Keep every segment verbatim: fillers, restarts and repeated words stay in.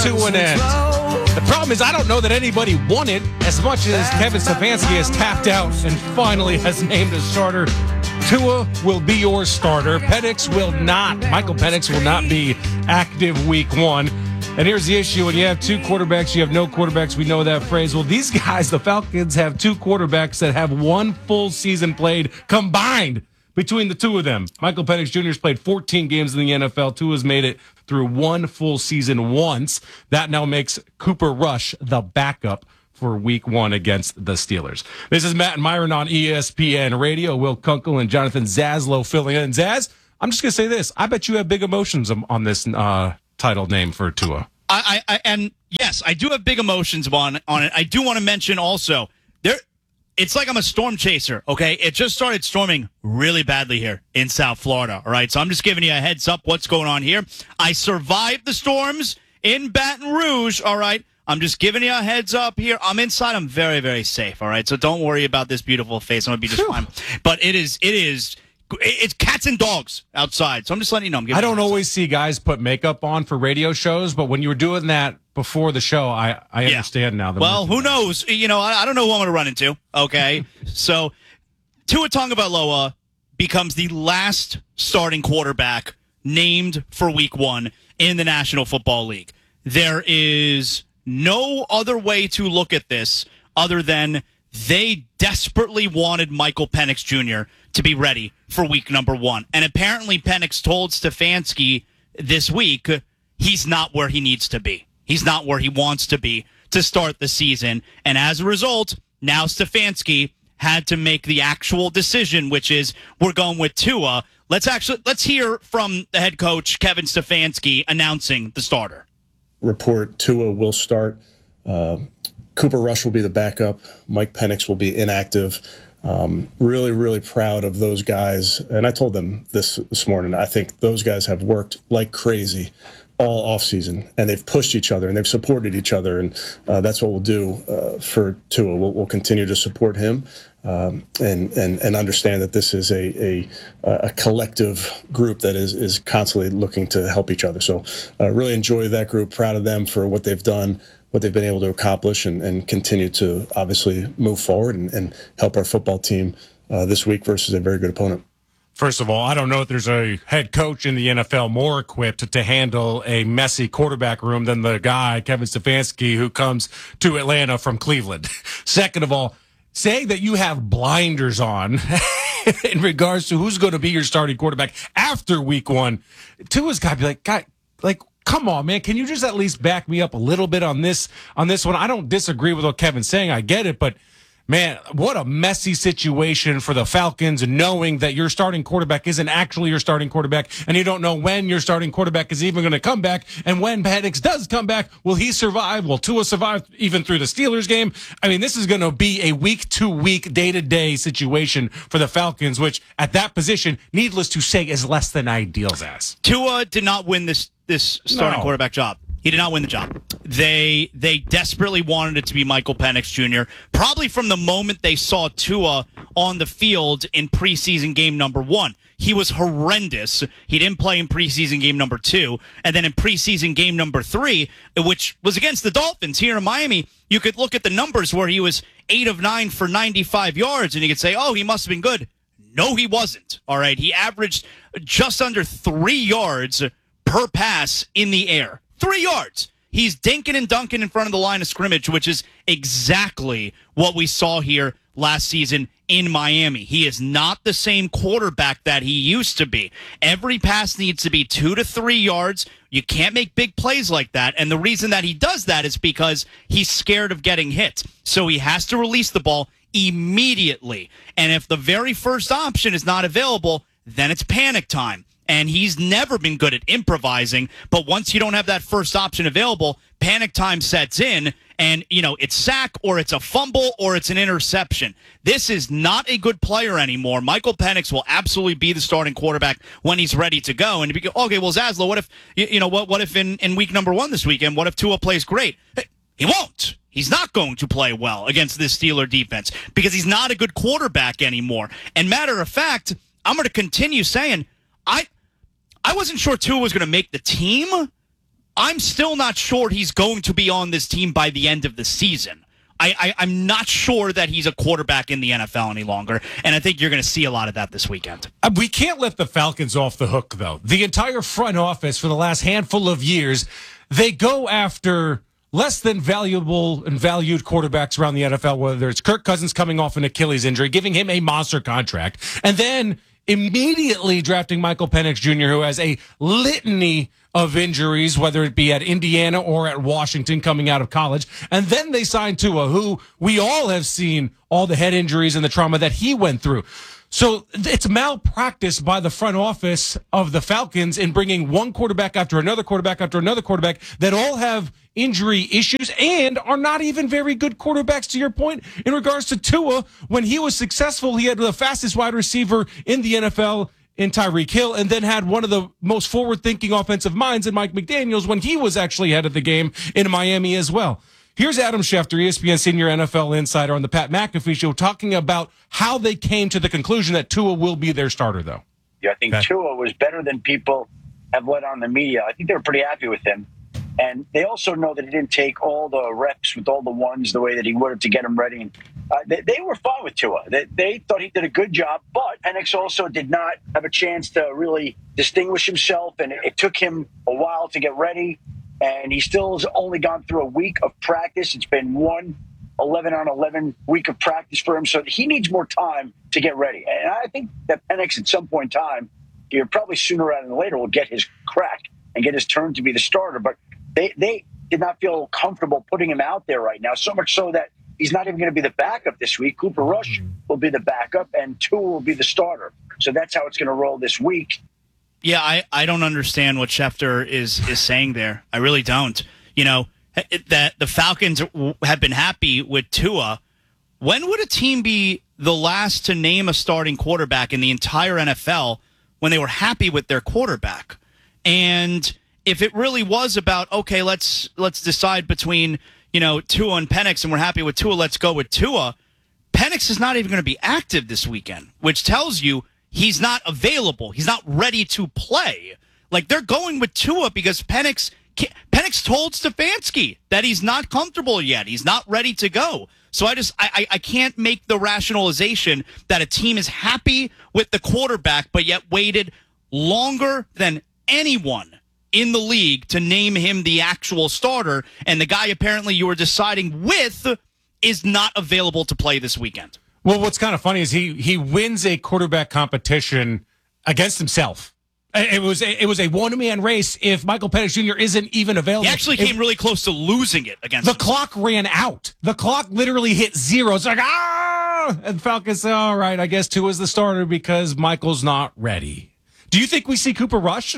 to an end. The problem is I don't know that anybody won it as much as Kevin Stefanski has tapped out and finally has named a starter. Tua will be your starter. Penix will not. Michael Penix will not be active week one. And here's the issue. When you have two quarterbacks, you have no quarterbacks. We know that phrase. Well, these guys, the Falcons, have two quarterbacks that have one full season played combined between the two of them. Michael Penix Junior has played fourteen games in the N F L. Tua's made it through one full season once. That now makes Cooper Rush the backup for week one against the Steelers. This is Matt and Myron on E S P N Radio. Will Kunkel and Jonathan Zaslow filling in. Zaz, I'm just going to say this. I bet you have big emotions on this uh, title name for Tua. I, I, and yes, I do have big emotions on, on it. I do want to mention also, there. It's like I'm a storm chaser, okay? It just started storming really badly here in South Florida, all right? So I'm just giving you a heads up what's going on here. I survived the storms in Baton Rouge, all right? I'm just giving you a heads up here. I'm inside. I'm very, very safe, all right? So don't worry about this beautiful face. I'm going to be just fine. But it is, it is, it's cats and dogs outside. So I'm just letting you know. I'm giving I don't you always see guys put makeup on for radio shows, but when you were doing that before the show, I, I Yeah. understand now. Well, who knows? You know, I, I don't know who I'm going to run into, okay? So Tua Tagovailoa becomes the last starting quarterback named for week one in the National Football League. There is no other way to look at this other than they desperately wanted Michael Penix Junior to be ready for week number one. And apparently Penix told Stefanski this week he's not where he needs to be. He's not where he wants to be to start the season. And as a result, now Stefanski had to make the actual decision, which is we're going with Tua. Let's actually let's hear from the head coach, Kevin Stefanski, announcing the starter. Report Tua will start. Uh, Cooper Rush will be the backup. Mike Penix will be inactive. Um, really, really proud of those guys. And I told them this this morning. I think those guys have worked like crazy all offseason, and they've pushed each other and they've supported each other, and uh, that's what we'll do uh, for Tua. We'll, we'll continue to support him um, and and and understand that this is a a, a collective group that is is constantly looking to help each other. So uh, really enjoy that group. Proud of them for what they've done, what they've been able to accomplish, and, and continue to obviously move forward and, and help our football team uh, this week versus a very good opponent. First of all, I don't know if there's a head coach in the N F L more equipped to handle a messy quarterback room than the guy, Kevin Stefanski, who comes to Atlanta from Cleveland. Second of all, saying that you have blinders on in regards to who's going to be your starting quarterback after week one, Tua's got to be like, God, like, come on, man. Can you just at least back me up a little bit on this on this one? I don't disagree with what Kevin's saying. I get it, but man, what a messy situation for the Falcons, knowing that your starting quarterback isn't actually your starting quarterback, and you don't know when your starting quarterback is even going to come back. And when Penix does come back, will he survive? Will Tua survive even through the Steelers game? I mean, this is going to be a week-to-week, day-to-day situation for the Falcons, which at that position, needless to say, is less than ideal, Zaz. Tua did not win this this starting No. quarterback job. He did not win the job. They they desperately wanted it to be Michael Penix Junior Probably from the moment they saw Tua on the field in preseason game number one. He was horrendous. He didn't play in preseason game number two. And then in preseason game number three, which was against the Dolphins here in Miami, you could look at the numbers where he was eight of nine for ninety-five yards, and you could say, oh, he must have been good. No, he wasn't. All right. He averaged just under three yards per pass in the air. Three yards. He's dinking and dunking in front of the line of scrimmage, which is exactly what we saw here last season in Miami. He is not the same quarterback that he used to be. Every pass needs to be two to three yards. You can't make big plays like that. And the reason that he does that is because he's scared of getting hit. So he has to release the ball immediately. And if the very first option is not available, then it's panic time. And he's never been good at improvising, but once you don't have that first option available, panic time sets in, and, you know, it's sack or it's a fumble or it's an interception. This is not a good player anymore. Michael Penix will absolutely be the starting quarterback when he's ready to go. And if you go, okay, well, Zaslow, what if, you know, what, what if in, in week number one this weekend, what if Tua plays great? He won't. He's not going to play well against this Steeler defense because he's not a good quarterback anymore. And matter of fact, I'm going to continue saying, I... I wasn't sure Tua was going to make the team, I'm still not sure he's going to be on this team by the end of the season. I, I, I'm not sure that he's a quarterback in the N F L any longer, and I think you're going to see a lot of that this weekend. Uh, We can't let the Falcons off the hook, though. The entire front office for the last handful of years, they go after less than valuable and valued quarterbacks around the N F L, whether it's Kirk Cousins coming off an Achilles injury, giving him a monster contract, and then immediately drafting Michael Penix Junior, who has a litany of injuries, whether it be at Indiana or at Washington coming out of college. And then they signed Tua, who we all have seen all the head injuries and the trauma that he went through. So it's malpractice by the front office of the Falcons in bringing one quarterback after another quarterback after another quarterback that all have injury issues and are not even very good quarterbacks, to your point, in regards to Tua. When he was successful, he had the fastest wide receiver in the N F L in Tyreek Hill, and then had one of the most forward-thinking offensive minds in Mike McDaniels when he was actually ahead of the game in Miami as well. Here's Adam Schefter, E S P N senior N F L insider on the Pat McAfee Show, talking about how they came to the conclusion that Tua will be their starter, though. Yeah, I think okay. Tua was better than people have let on the media. I think they were pretty happy with him. And they also know that he didn't take all the reps with all the ones the way that he would have to get him ready. And uh, they, they were fine with Tua. They, they thought he did a good job, but Penix also did not have a chance to really distinguish himself, and it, it took him a while to get ready. And he still has only gone through a week of practice. It's been one eleven on eleven week of practice for him, so he needs more time to get ready. And I think that Penix at some point in time, you're probably sooner rather than later, will get his crack and get his turn to be the starter. But they, they did not feel comfortable putting him out there right now, so much so that he's not even going to be the backup this week. Cooper Rush will be the backup, and Tua will be the starter. So that's how it's going to roll this week. Yeah, I, I don't understand what Schefter is is saying there. I really don't. You know, that the Falcons have been happy with Tua. When would a team be the last to name a starting quarterback in the entire N F L when they were happy with their quarterback? And if it really was about, okay, let's let's decide between, you know, Tua and Penix, and we're happy with Tua, let's go with Tua. Penix is not even going to be active this weekend, which tells you he's not available. He's not ready to play. Like, they're going with Tua because Penix Penix told Stefanski that he's not comfortable yet. He's not ready to go. So I just I I can't make the rationalization that a team is happy with the quarterback but yet waited longer than anyone in the league to name him the actual starter, and the guy apparently you were deciding with is not available to play this weekend. Well, what's kind of funny is he he wins a quarterback competition against himself. It was a, it was a one man race. If Michael Penix Junior isn't even available, he actually came it, really close to losing it against. The himself. clock ran out. The clock literally hit zero. It's like ah, and Falcons say, all right, I guess Tua's the starter because Michael's not ready. Do you think we see Cooper Rush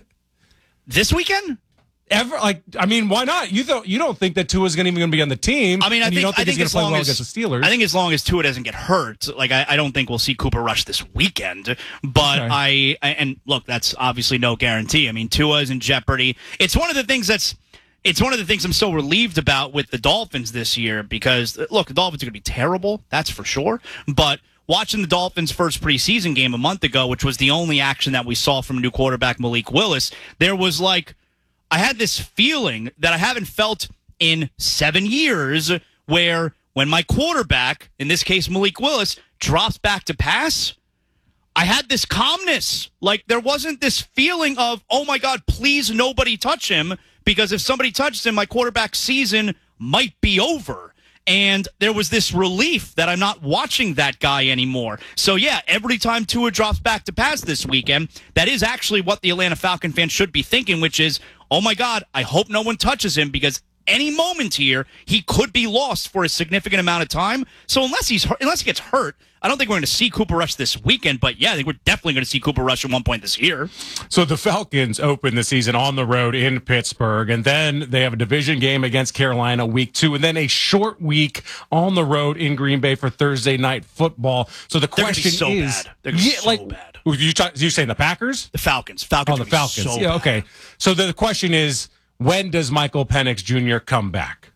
this weekend? Ever? Like, I mean, why not? You don't you don't think that Tua's going to even going to be on the team? I mean, I and think, you don't think, I think he's going to play well as, against the Steelers. I think as long as Tua doesn't get hurt, like I, I don't think we'll see Cooper Rush this weekend. But okay. I, I and look, that's obviously no guarantee. I mean, Tua is in jeopardy. It's one of the things that's. It's one of the things I'm so relieved about with the Dolphins this year because look, the Dolphins are going to be terrible, that's for sure. But watching the Dolphins' first preseason game a month ago, which was the only action that we saw from new quarterback Malik Willis, there was like. I had this feeling that I haven't felt in seven years where when my quarterback, in this case Malik Willis, drops back to pass, I had this calmness. Like there wasn't this feeling of, oh my God, please nobody touch him, because if somebody touches him, my quarterback season might be over. And there was this relief that I'm not watching that guy anymore. So, yeah, every time Tua drops back to pass this weekend, that is actually what the Atlanta Falcon fans should be thinking, which is, oh, my God, I hope no one touches him because any moment here, he could be lost for a significant amount of time. So unless he's unless he gets hurt, I don't think we're going to see Cooper Rush this weekend. But, yeah, I think we're definitely going to see Cooper Rush at one point this year. So the Falcons open the season on the road in Pittsburgh, and then they have a division game against Carolina week two, and then a short week on the road in Green Bay for Thursday night football. So the They're question so is, bad. They're yeah, so like, bad. You talk, you saying the Packers? The Falcons. Falcons. Oh, the Falcons. So yeah, bad. okay. So the question is, when does Michael Penix Junior come back?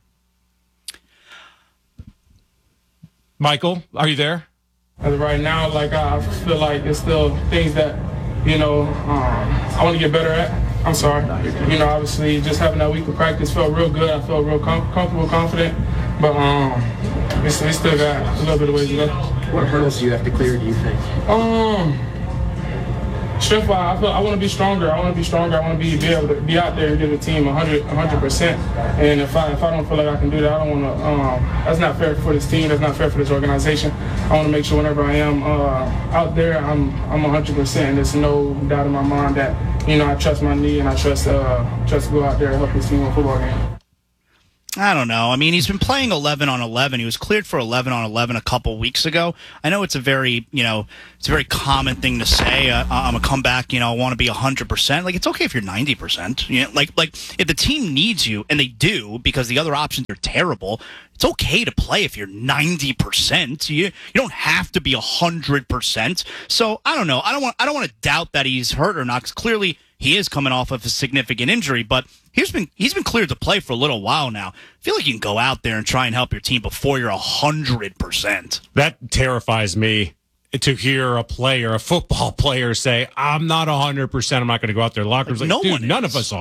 Michael, are you there? As of right now, like I feel like it's still things that, you know, um, I want to get better at. I'm sorry. You know, obviously, just having that week of practice felt real good. I felt real com- comfortable, confident. But um, we, we still got a little bit of ways to go. What hurdles do you have to clear, do you think? Um, strength-wise, I feel I want to be stronger. I want to be stronger. I want to be, be able to be out there and give the team one hundred percent. And if I if I don't feel like I can do that, I don't want to. Um, that's not fair for this team. That's not fair for this organization. I want to make sure whenever I am uh, out there, I'm I'm one hundred percent. There's no doubt in my mind that, you know, I trust my knee and I trust uh, trust to go out there and help this team win a football game. I don't know. I mean, he's been playing eleven on eleven. He was cleared for eleven on eleven a couple weeks ago. I know it's a very, you know, it's a very common thing to say. Uh, I'm a comeback, you know, I want to be one hundred percent. Like, it's okay if you're ninety percent. You know, like, like if the team needs you, and they do because the other options are terrible, it's okay to play if you're ninety percent. You you don't have to be one hundred percent. So, I don't know. I don't want I don't want to doubt that he's hurt or not, because clearly he is coming off of a significant injury, but he's been he's been cleared to play for a little while now. I feel like you can go out there and try and help your team before you're one hundred percent. That terrifies me, to hear a player, a football player, say, I'm not one hundred percent. I'm not going to go out there. Locker room's like, Like, no dude, one none is. of us are.